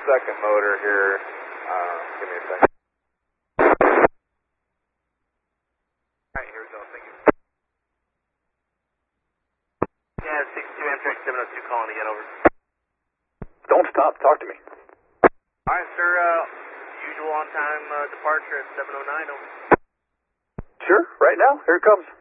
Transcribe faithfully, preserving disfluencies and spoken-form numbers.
second motor here. Uh, give me a second. Alright, here we go. Thank you. Yeah, six two Amtrak seven oh two calling again, over. Don't stop. Talk to me. Alright, sir. Uh, usual on time uh, departure at seven oh nine, over. Sure. Right now. Here it comes.